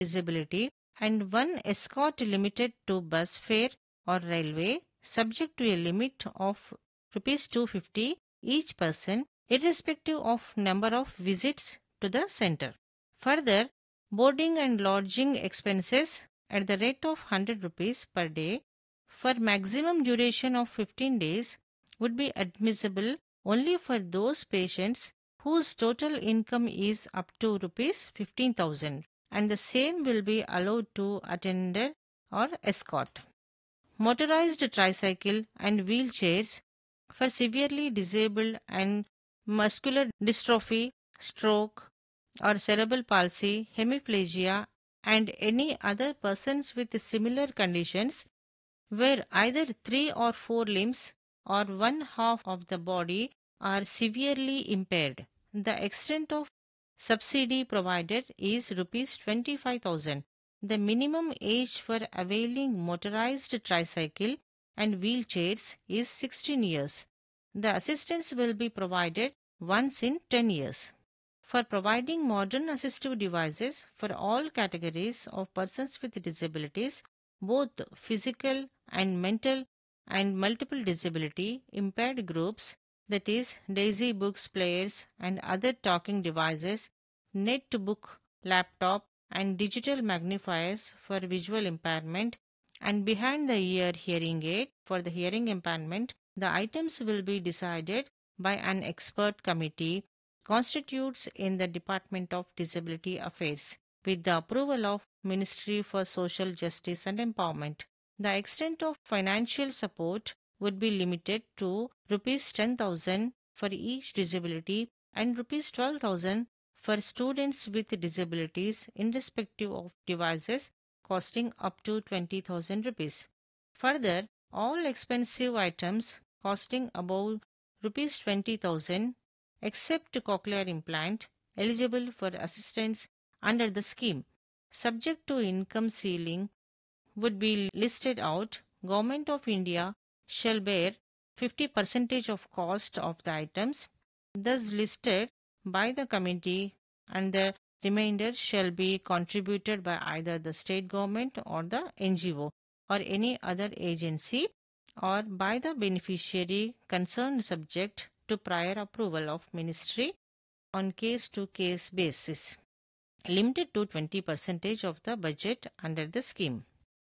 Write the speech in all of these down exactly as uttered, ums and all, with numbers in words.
disability and one escort limited to bus fare or railway, subject to a limit of rupees two hundred fifty each person, irrespective of number of visits to the center. Further, boarding and lodging expenses at the rate of one hundred rupees per day for maximum duration of fifteen days would be admissible only for those patients whose total income is up to rupees fifteen thousand, and the same will be allowed to attendant or escort. Motorized tricycle and wheelchairs for severely disabled and muscular dystrophy, stroke, or cerebral palsy, hemiplegia, and any other persons with similar conditions where either three or four limbs or one half of the body are severely impaired. The extent of subsidy provided is rupees twenty-five thousand. The minimum age for availing motorized tricycle and wheelchairs is sixteen years. The assistance will be provided once in ten years. For providing modern assistive devices for all categories of persons with disabilities, both physical and mental and multiple disability impaired groups, that is, Daisy books players and other talking devices, netbook, laptop, and digital magnifiers for visual impairment, and behind the ear hearing aid for the hearing impairment, the items will be decided by an expert committee constitutes in the Department of Disability Affairs with the approval of Ministry for Social Justice and Empowerment. The extent of financial support would be limited to rupees ten thousand for each disability and rupees twelve thousand for students with disabilities irrespective of devices costing up to twenty thousand rupees. Further, all expensive items costing above rupees twenty thousand except cochlear implant eligible for assistance under the scheme, subject to income ceiling, would be listed out. Government of India shall bear fifty percent of cost of the items thus listed by the committee, and the remainder shall be contributed by either the state government or the N G O or any other agency or by the beneficiary concerned, subject to prior approval of ministry on case to case basis, limited to twenty percent of the budget under the scheme.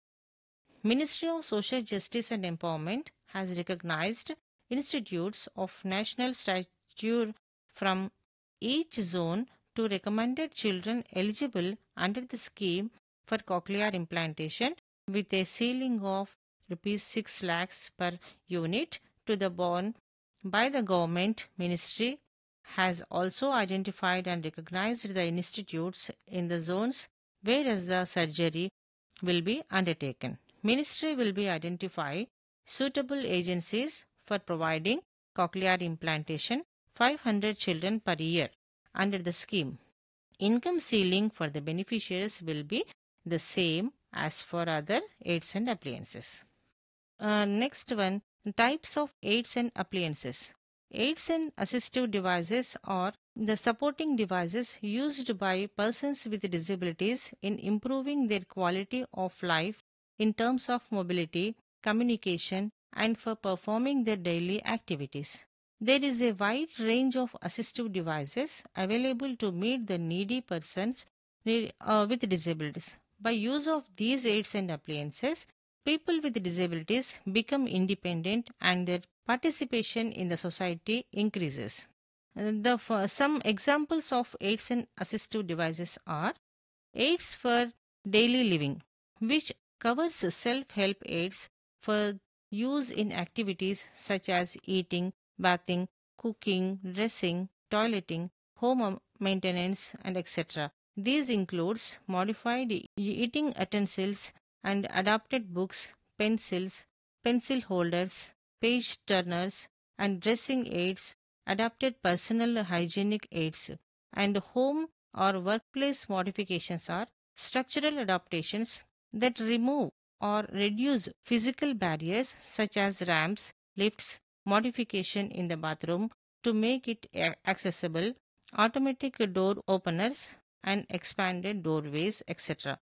Ministry of Social Justice and Empowerment has recognized institutes of national stature from each zone to recommended children eligible under the scheme for cochlear implantation with a ceiling of rupees six lakhs per unit to the born by the government. Ministry has also identified and recognized the institutes in the zones whereas the surgery will be undertaken. Ministry will be identify suitable agencies for providing cochlear implantation five hundred children per year under the scheme. Income ceiling for the beneficiaries will be the same as for other aids and appliances. Uh, next one, types of aids and appliances. Aids and assistive devices are the supporting devices used by persons with disabilities in improving their quality of life in terms of mobility, communication, and for performing their daily activities. There is a wide range of assistive devices available to meet the needy persons uh, with disabilities. By use of these aids and appliances, people with disabilities become independent and their participation in the society increases. The, for some examples of aids and assistive devices are aids for daily living, which covers self-help aids for use in activities such as eating, bathing, cooking, dressing, toileting, home maintenance, and et cetera. These includes modified eating utensils and adapted books, pencils, pencil holders, page turners, and dressing aids, adapted personal hygienic aids, and home or workplace modifications are structural adaptations that remove or reduce physical barriers such as ramps, lifts, modification in the bathroom to make it accessible, automatic door openers, and expanded doorways, et cetera.